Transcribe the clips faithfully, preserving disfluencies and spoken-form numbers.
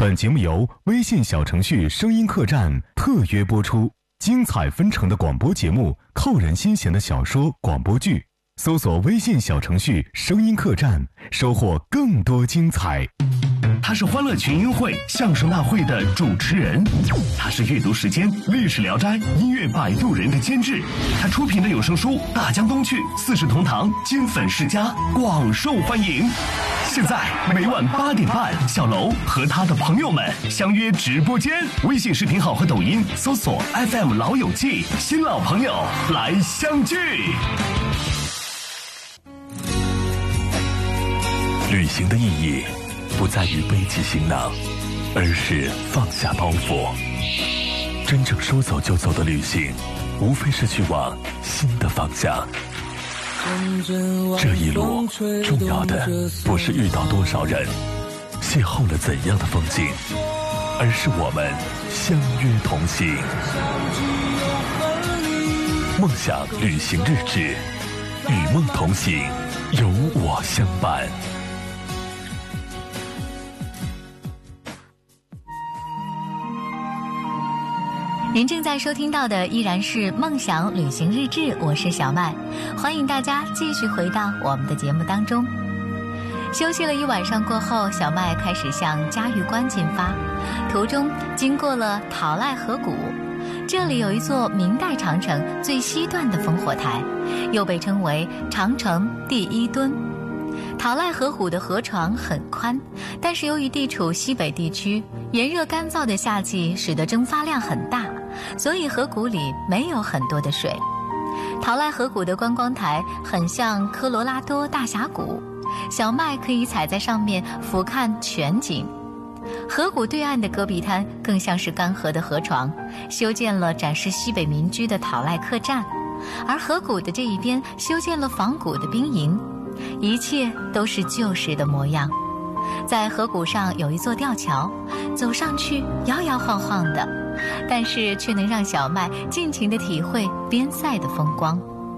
本节目由微信小程序声音客栈特约播出，精彩纷呈的广播节目，扣人心弦的小说广播剧，搜索微信小程序声音客栈，收获更多精彩。 他是欢乐群英会相声大会的主持人，他是阅读时间历史聊斋音乐摆渡人的监制，他出品的有声书《大江东去》四世同堂金粉世家广受欢迎。现在每晚八点半，小楼和他的朋友们相约直播间，微信视频号和抖音搜索 F M 老友记，新老朋友来相聚。旅行的意义不在于背起行囊，而是放下包袱。真正说走就走的旅行，无非是去往新的方向。这一路重要的不是遇到多少人，邂逅了怎样的风景，而是我们相约同行。梦想旅行日志，与梦同行，有我相伴。 您正在收听到的依然是梦想旅行日志，我是小麦，欢迎大家继续回到我们的节目当中。休息了一晚上过后，小麦开始向嘉峪关进发，途中经过了讨赖河谷，这里有一座明代长城最西端的烽火台，又被称为长城第一墩。讨赖河谷的河床很宽，但是由于地处西北地区，炎热干燥的夏季使得蒸发量很大，所以河谷里没有很多的水。讨赖河谷的观光台很像科罗拉多大峡谷，小麦可以踩在上面俯瞰全景。河谷对岸的戈壁滩更像是干涸的河床，修建了展示西北民居的讨赖客栈，而河谷的这一边修建了仿古的兵营，一切都是旧时的模样。在河谷上有一座吊桥，走上去摇摇晃晃的，但是却能让小麦尽情地体会边塞的风光。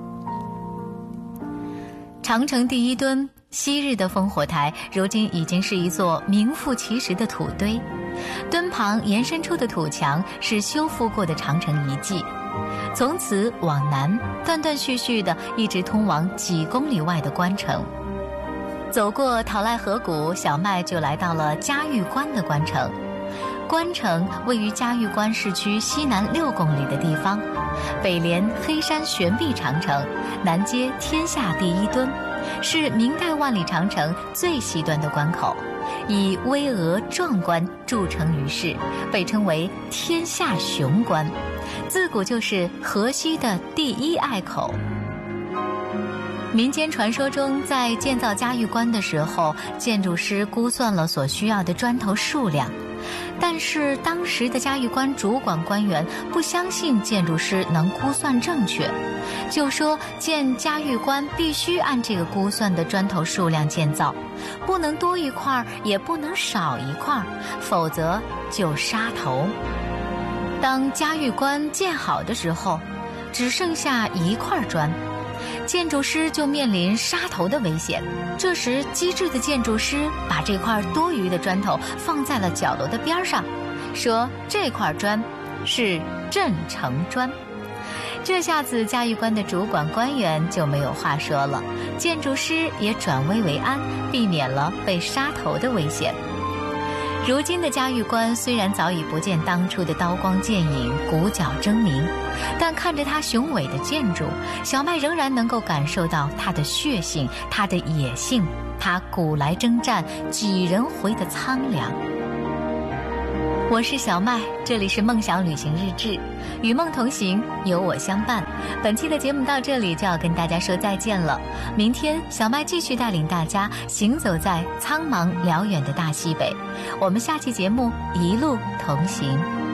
长城第一墩昔日的烽火台，如今已经是一座名副其实的土堆，墩旁延伸出的土墙是修复过的长城遗迹，从此往南断断续续的一直通往几公里外的关城。走过讨赖河谷，小麦就来到了嘉峪关的关城。关城位于嘉峪关市区西南六公里的地方，北连黑山悬臂长城，南接天下第一墩，是明代万里长城最西端的关口，以巍峨壮观著称于世，被称为天下雄关，自古就是河西的第一隘口。民间传说中，在建造嘉峪关的时候，建筑师估算了所需要的砖头数量，但是当时的嘉峪关主管官员不相信建筑师能估算正确，就说建嘉峪关必须按这个估算的砖头数量建造，不能多一块也不能少一块，否则就杀头。当嘉峪关建好的时候，只剩下一块砖，建筑师就面临杀头的危险。这时机智的建筑师把这块多余的砖头放在了角楼的边上，说这块砖是镇城砖。这下子嘉峪关的主管官员就没有话说了，建筑师也转危为安，避免了被杀头的危险。如今的嘉峪关虽然早已不见当初的刀光剑影、鼓角争鸣，但看着它雄伟的建筑，小麦仍然能够感受到它的血性、它的野性、它古来征战几人回的苍凉。我是小麦，这里是梦想旅行日志，与梦同行，有我相伴。本期的节目到这里就要跟大家说再见了，明天小麦继续带领大家行走在苍茫辽远的大西北，我们下期节目一路同行。